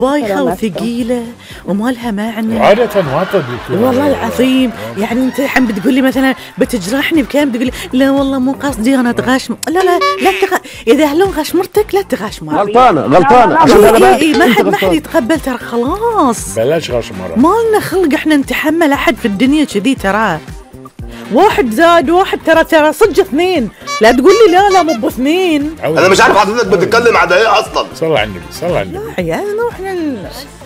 بايخة وثقيلة وما لها معنى. عادة ما تدري والله العظيم. يعني انت الحين بتقول لي مثلا بتجرحني بكلام، تقول لي لا والله مو قصدي انا اتغاش. لا اذا هلون غش مرتك لا تغاش مرة. غلطانة ما حد يتقبل ترى، خلاص بلاش غش مرة. ما لنا خلق احنا نتحمل احد في الدنيا كذي. ترى واحد زائد واحد ترى صدق اثنين. لا تقول لي لا مو باثنين. انا مش عارف حضرتك بتتكلم على ايه اصلا. صلى على النبي. لا عيالنا واحنا